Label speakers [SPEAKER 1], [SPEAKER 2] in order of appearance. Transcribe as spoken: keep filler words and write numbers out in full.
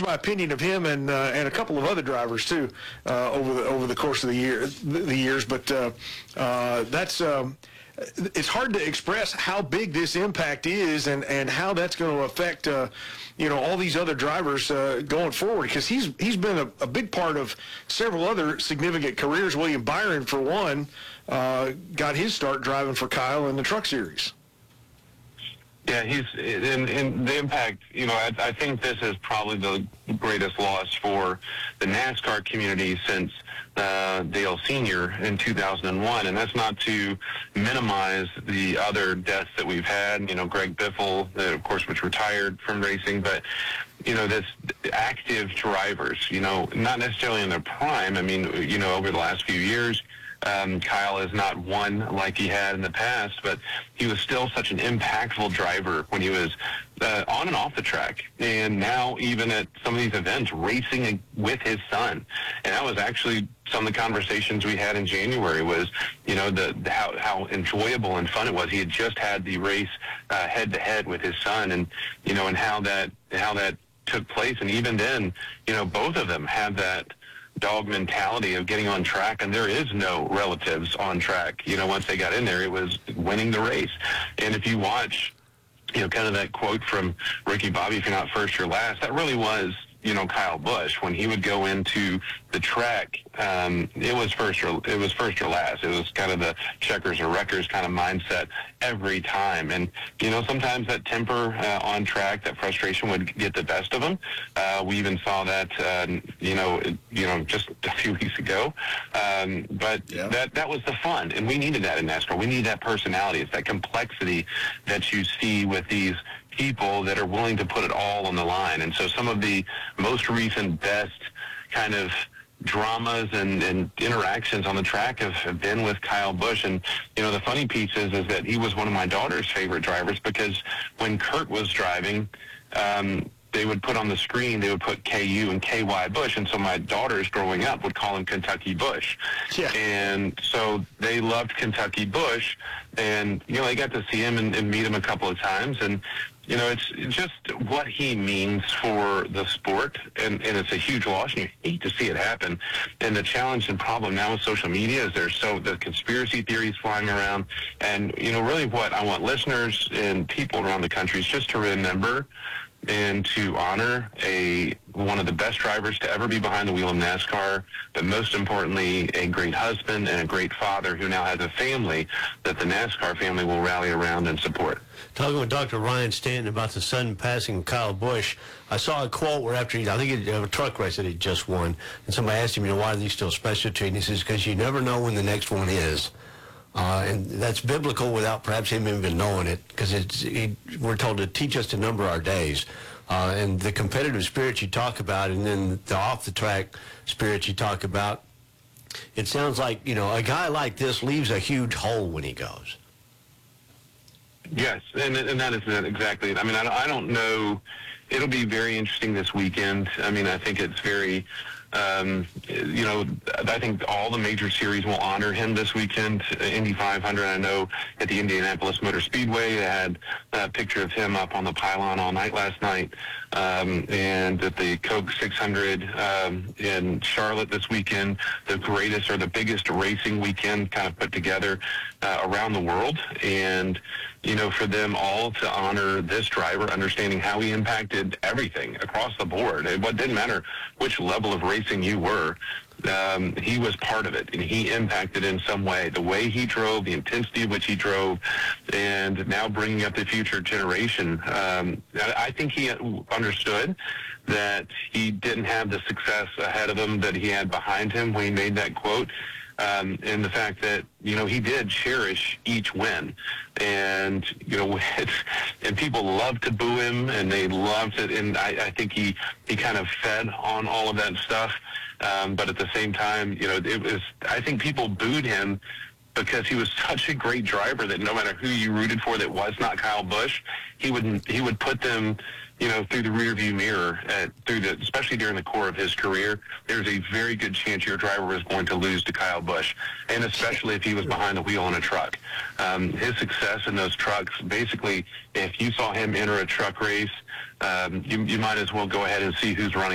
[SPEAKER 1] my opinion of him and uh, and a couple of other drivers too uh, over the over the course of the year the, the years. But uh, uh, that's um, it's hard to express how big this impact is and, and how that's going to affect uh, you know all these other drivers uh, going forward, because he's he's been a, a big part of several other significant careers. William Byron, for one, uh, got his start driving for Kyle in the Truck Series.
[SPEAKER 2] Yeah, he's in, in the impact. You know, I, I think this is probably the greatest loss for the NASCAR community since uh, Dale Senior in two thousand one, and that's not to minimize the other deaths that we've had. You know, Greg Biffle, uh, of course, which retired from racing, but you know, this active drivers. You know, not necessarily in their prime. I mean, you know, over the last few years. Um, Kyle is not one like he had in the past, but he was still such an impactful driver when he was uh, on and off the track. And now even at some of these events, racing with his son. And that was actually some of the conversations we had in January was, you know, the, the how, how enjoyable and fun it was. He had just had the race uh, head-to-head with his son, and, you know, and how that, how that took place. And even then, you know, both of them had that dog mentality of getting on track, and there is no relatives on track. You know, once they got in there, it was winning the race. And if you watch, you know, kind of that quote from Ricky Bobby, if you're not first, you're last, that really was, you know, Kyle Busch. When he would go into the track, um, it was first or it was first or last. It was kind of the checkers or wreckers kind of mindset every time. And you know, sometimes that temper uh, on track, that frustration would get the best of him. Uh, we even saw that, uh, you know, you know, just a few weeks ago. Um, but yeah. that that was the fun, and we needed that in NASCAR. We need that personality. It's that complexity that you see with these people that are willing to put it all on the line. And so some of the most recent best kind of dramas and, and interactions on the track have, have been with Kyle Busch. And, you know, the funny piece is, is that he was one of my daughter's favorite drivers, because when Kurt was driving, um, they would put on the screen, they would put K U and K Y Busch, and so my daughters growing up would call him Kentucky Busch. Yeah. And so they loved Kentucky Busch, and, you know, I got to see him and, and meet him a couple of times, and you know, it's just what he means for the sport, and, and it's a huge loss, and you hate to see it happen. And the challenge and problem now with social media is there's so the conspiracy theories flying around, and, you know, really what I want listeners and people around the country is just to remember and to honor a one of the best drivers to ever be behind the wheel of NASCAR, but most importantly, a great husband and a great father who now has a family that the NASCAR family will rally around and support.
[SPEAKER 3] Talking with Doctor Ryan Stanton about the sudden passing of Kyle Busch, I saw a quote where after he, I think he had a truck race that he just won, and somebody asked him, you know, why are these still special to you? And he says, because you never know when the next one is. Uh, and that's biblical without perhaps him even knowing it, because it's, he, we're told to teach us to number our days. Uh, and the competitive spirit you talk about, and then the off-the-track spirit you talk about, it sounds like, you know, a guy like this leaves a huge hole when he goes.
[SPEAKER 2] Yes, and, and that is exactly it. I mean, I, I don't know. It'll be very interesting this weekend. I mean, I think it's very, um, you know, I think all the major series will honor him this weekend. Indy five hundred, I know at the Indianapolis Motor Speedway, they had a picture of him up on the pylon all night last night. Um, and at the Coke six hundred um, in Charlotte this weekend, the greatest or the biggest racing weekend kind of put together uh, around the world. And, you know, for them all to honor this driver, understanding how he impacted everything across the board. It didn't matter which level of racing you were. Um, he was part of it, and he impacted in some way. The way he drove, the intensity of which he drove, and now bringing up the future generation. Um, I think he understood that he didn't have the success ahead of him that he had behind him when he made that quote. Um, and the fact that, you know, he did cherish each win. And, you know, it's, and people love to boo him, and they loved it. And I, I think he, he kind of fed on all of that stuff. Um, but at the same time, you know, it was, I think people booed him because he was such a great driver that no matter who you rooted for that was not Kyle Busch, he would he would put them, you know, through the rearview mirror, at, through the, especially during the core of his career. There's a very good chance your driver was going to lose to Kyle Busch, and especially if he was behind the wheel in a truck. Um, his success in those trucks, basically, if you saw him enter a truck race, um, you, you might as well go ahead and see who's running